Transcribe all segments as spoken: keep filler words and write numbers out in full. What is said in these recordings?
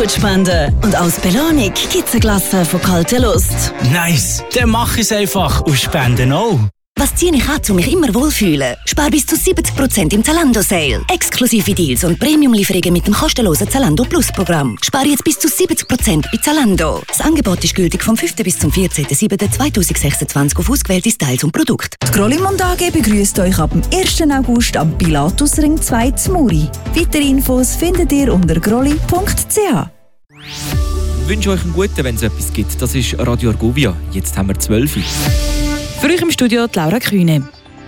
Blut spenden. Und als Belohnung gibt's eine Glasse von kalter Lust. Nice, dann mach ich's einfach und spenden auch. Was ziehe ich an, um mich immer wohlfühlen? Spar bis zu siebzig Prozent im Zalando-Sale. Exklusive Deals und Premium-Lieferungen mit dem kostenlosen Zalando Plus-Programm. Spar jetzt bis zu siebzig Prozent bei Zalando. Das Angebot ist gültig vom fünften bis zum vierzehnten siebten zweitausendsechsundzwanzig auf ausgewählte Styles und Produkte. Die Grollimond A G begrüßt euch ab dem ersten August am Pilatusring zwei zu Muri. Weitere Infos findet ihr unter grolli punkt c h. Ich wünsche euch einen guten, wenn es etwas gibt. Das ist Radio Argovia. Jetzt haben wir zwölf. Für euch im Studio die Laura Kühne.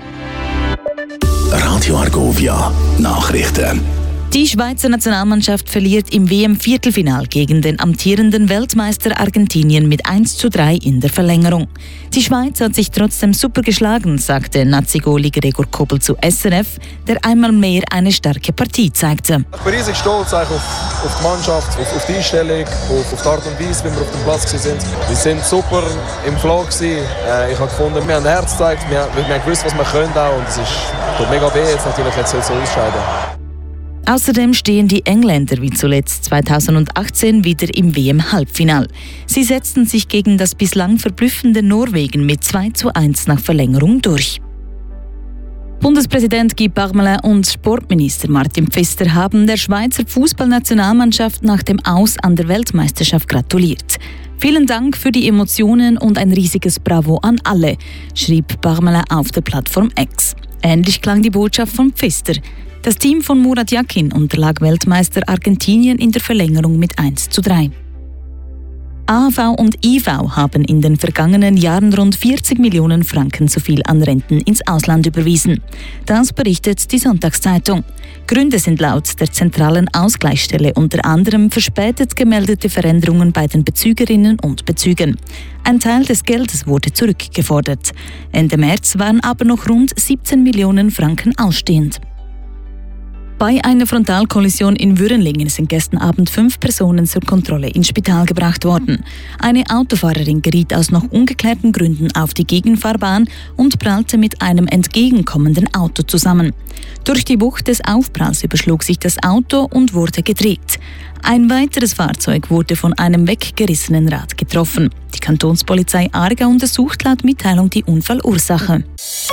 Radio Argovia Nachrichten. Die Schweizer Nationalmannschaft verliert im W M-Viertelfinal gegen den amtierenden Weltmeister Argentinien mit eins zu drei in der Verlängerung. Die Schweiz hat sich trotzdem super geschlagen, sagte Nazi-Goalie Gregor Kobel zu S N F, der einmal mehr eine starke Partie zeigte. Ich bin riesig stolz auf, auf die Mannschaft, auf, auf die Einstellung, auf, auf die Art und Weise, wie wir auf dem Platz waren. Wir sind super im Flow gewesen. Ich habe gefunden, wir haben Herz gezeigt, wir, wir haben gewusst, was wir können auch, und es ist tut mega weh, jetzt natürlich jetzt so ausscheiden. Außerdem stehen die Engländer wie zuletzt zweitausendachtzehn wieder im W M-Halbfinal. Sie setzten sich gegen das bislang verblüffende Norwegen mit zwei zu eins nach Verlängerung durch. Bundespräsident Guy Parmelin und Sportminister Martin Pfister haben der Schweizer Fußballnationalmannschaft nach dem Aus an der Weltmeisterschaft gratuliert. Vielen Dank für die Emotionen und ein riesiges Bravo an alle, schrieb Parmelin auf der Plattform X. Ähnlich klang die Botschaft von Pfister. Das Team von Murat Yakin unterlag Weltmeister Argentinien in der Verlängerung mit eins zu drei. A H V und I V haben in den vergangenen Jahren rund vierzig Millionen Franken zu viel an Renten ins Ausland überwiesen. Das berichtet die Sonntagszeitung. Gründe sind laut der zentralen Ausgleichsstelle unter anderem verspätet gemeldete Veränderungen bei den Bezügerinnen und Bezügern. Ein Teil des Geldes wurde zurückgefordert. Ende März waren aber noch rund siebzehn Millionen Franken ausstehend. Bei einer Frontalkollision in Würenlingen sind gestern Abend fünf Personen zur Kontrolle ins Spital gebracht worden. Eine Autofahrerin geriet aus noch ungeklärten Gründen auf die Gegenfahrbahn und prallte mit einem entgegenkommenden Auto zusammen. Durch die Wucht des Aufpralls überschlug sich das Auto und wurde gedreht. Ein weiteres Fahrzeug wurde von einem weggerissenen Rad getroffen. Die Kantonspolizei Aargau untersucht laut Mitteilung die Unfallursache.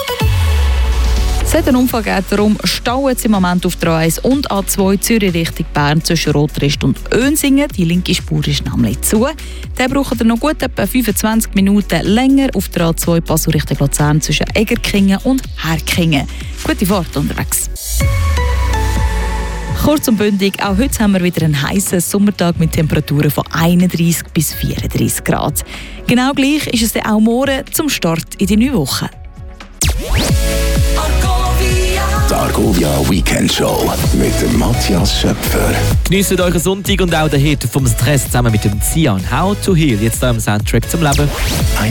Seit einem Unfall geht darum, stauen im Moment auf der A eins und A zwei Zürich Richtung Bern zwischen Rotrist und Önsingen. Die linke Spur ist nämlich zu. Der braucht noch gut etwa fünfundzwanzig Minuten länger auf der A zwei Passau Richtung Luzern zwischen Egerkingen und Herkingen. Gute Fahrt unterwegs. Kurz und bündig, auch heute haben wir wieder einen heißen Sommertag mit Temperaturen von einunddreissig bis vierunddreissig Grad. Genau gleich ist es dann auch morgen zum Start in die neue Woche. Die Argovia Weekend Show mit dem Matthias Schöpfer. Genießt euren Sonntag und auch den Hit vom Stress zusammen mit dem Cian. How to Heal, jetzt hier im Soundtrack zum Leben.